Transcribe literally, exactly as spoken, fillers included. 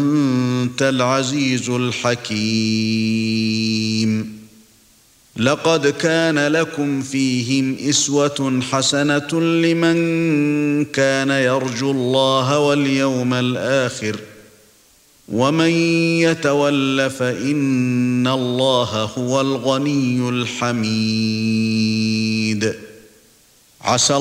أنت العزيز الحكيم. لقد كان لكم فيهم أسوة حسنة لمن كان يرجو الله واليوم الآخر ومن يتول فإن الله هو الغني الحميد. عسى